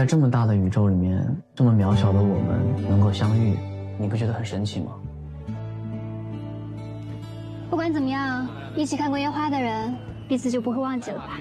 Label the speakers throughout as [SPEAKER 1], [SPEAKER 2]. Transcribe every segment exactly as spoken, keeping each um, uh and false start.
[SPEAKER 1] 在这么大的宇宙里面，这么渺小的我们能够相遇，你不觉得很神奇吗？
[SPEAKER 2] 不管怎么样，一起看过烟花的人，彼此就不会忘记了吧。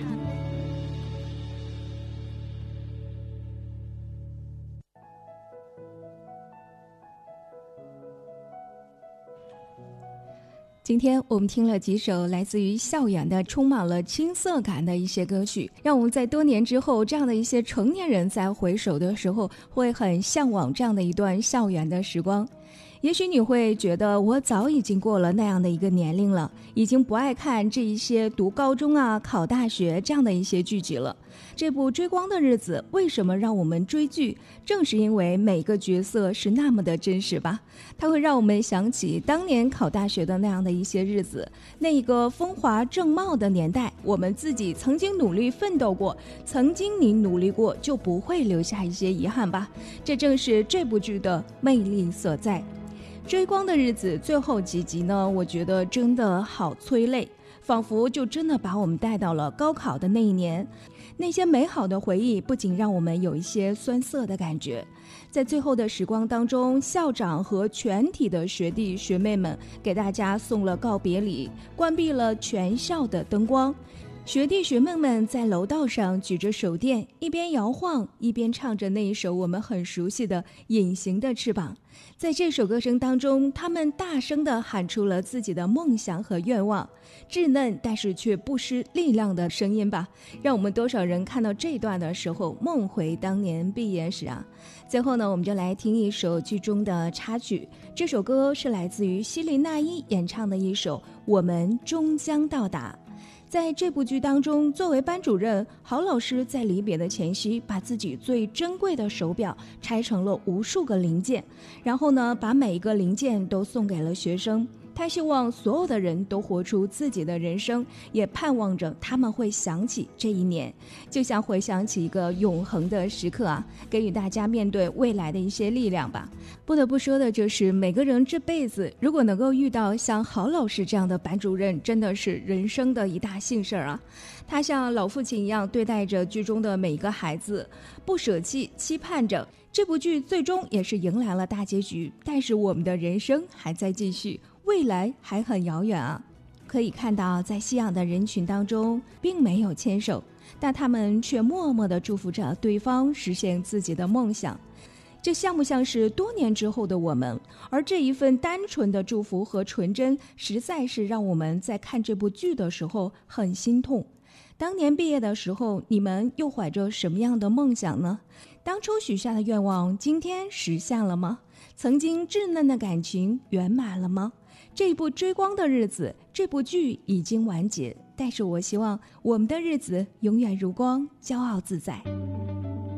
[SPEAKER 3] 今天我们听了几首来自于校园的充满了青涩感的一些歌曲，让我们在多年之后，这样的一些成年人在回首的时候会很向往这样的一段校园的时光。也许你会觉得我早已经过了那样的一个年龄了，已经不爱看这一些读高中啊、考大学这样的一些剧集了。这部《追光的日子》为什么让我们追剧？正是因为每个角色是那么的真实吧，它会让我们想起当年考大学的那样的一些日子，那一个风华正茂的年代，我们自己曾经努力奋斗过，曾经你努力过，就不会留下一些遗憾吧。这正是这部剧的魅力所在。追光的日子最后几集呢，我觉得真的好催泪，仿佛就真的把我们带到了高考的那一年。那些美好的回忆不仅让我们有一些酸涩的感觉，在最后的时光当中，校长和全体的学弟学妹们给大家送了告别礼，关闭了全校的灯光。学弟学妹们在楼道上举着手电，一边摇晃一边唱着那一首我们很熟悉的《隐形的翅膀》。在这首歌声当中，他们大声地喊出了自己的梦想和愿望，稚嫩但是却不失力量的声音吧，让我们多少人看到这段的时候梦回当年毕业时啊。最后呢，我们就来听一首剧中的插曲，这首歌是来自于希林娜依演唱的一首《我们终将到达》。在这部剧当中，作为班主任，郝老师在离别的前夕，把自己最珍贵的手表拆成了无数个零件，然后呢，把每一个零件都送给了学生。他希望所有的人都活出自己的人生，也盼望着他们会想起这一年，就像回想起一个永恒的时刻啊，给予大家面对未来的一些力量吧。不得不说的就是，每个人这辈子如果能够遇到像郝老师这样的班主任，真的是人生的一大幸事啊。他像老父亲一样对待着剧中的每一个孩子，不舍弃，期盼着。这部剧最终也是迎来了大结局，但是我们的人生还在继续，未来还很遥远啊。可以看到，在夕阳的人群当中，并没有牵手，但他们却默默地祝福着对方实现自己的梦想。这像不像是多年之后的我们？而这一份单纯的祝福和纯真，实在是让我们在看这部剧的时候很心痛。当年毕业的时候，你们又怀着什么样的梦想呢？当初许下的愿望，今天实现了吗？曾经稚嫩的感情圆满了吗？这一部追光的日子，这部剧已经完结，但是我希望我们的日子永远如光，骄傲自在。